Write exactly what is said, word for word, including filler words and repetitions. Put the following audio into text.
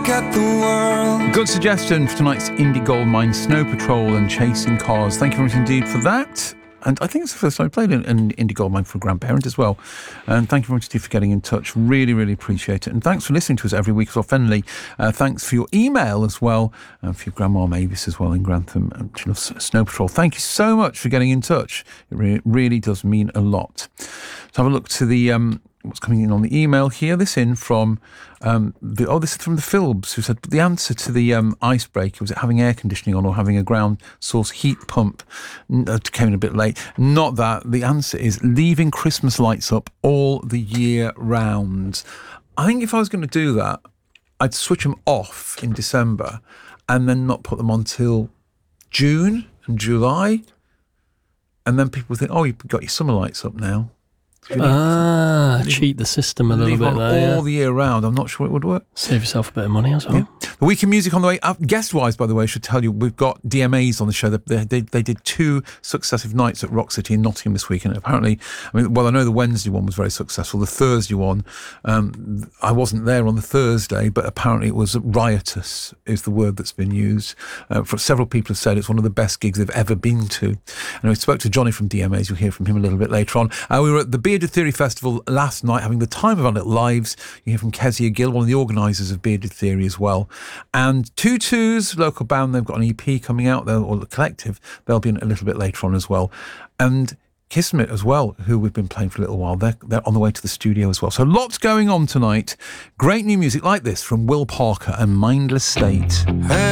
look at the world. Good suggestion for tonight's Indie Gold Mine, Snow Patrol and Chasing Cars. Thank you very much indeed for that. And I think it's the first time I played an, an Indie Gold Mine for a grandparent as well. And thank you very much indeed for getting in touch. Really, really appreciate it. And thanks for listening to us every week as well, Fenley. Uh, thanks for your email as well, and for your Grandma Mavis as well in Grantham. And she loves Snow Patrol. Thank you so much for getting in touch. It re- really does mean a lot. So have a look to the... Um, what's coming in on the email here. This in from um, the oh, this is from the Philbs, who said the answer to the um, icebreaker was it having air conditioning on or having a ground source heat pump. Uh, came in a bit late. Not that. The answer is leaving Christmas lights up all the year round. I think if I was going to do that, I'd switch them off in December and then not put them on till June and July, and then people think, oh, you've got your summer lights up now. Ah, leave, cheat the system a little bit on there. all Yeah. the year round. I'm not sure it would work. Save yourself a bit of money as well. Yeah. The week in music on the way. Uh, guest-wise, by the way, I should tell you, we've got D M As on the show. They, they, they did two successive nights at Rock City in Nottingham this week, and apparently, I mean, well, I know the Wednesday one was very successful. The Thursday one, um, I wasn't there on the Thursday, but apparently it was riotous, is the word that's been used. Uh, for several people have said it's one of the best gigs they've ever been to. And we spoke to Johnny from D M As. You'll hear from him a little bit later on. Uh, we were at the Bearded Theory Festival last night, having the time of our little lives. You hear from Kezia Gill, one of the organisers of Bearded Theory as well. And Tutus, local band, they've got an E P coming out, or the collective, they'll be in a little bit later on as well. And Kismet as well, who we've been playing for a little while, they're, they're on the way to the studio as well. So lots going on tonight. Great new music like this from Will Parker and Mindless State. Hey.